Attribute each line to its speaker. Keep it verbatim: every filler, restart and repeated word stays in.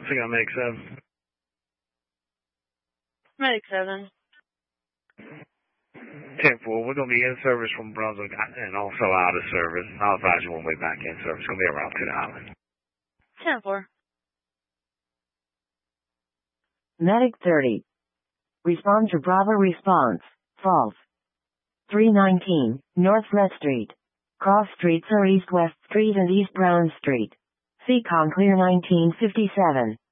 Speaker 1: So you got Medic seven.
Speaker 2: Medic seven.
Speaker 1: ten four, we're going to be in service from Brunswick and also out of service. I'll advise you one way back in service. It's going to be around to the island.
Speaker 2: ten four.
Speaker 3: Medic thirty. Respond to Bravo response. False. three nineteen, North Red Street. Cross streets are East West Street and East Brown Street. C COM clear nineteen fifty-seven.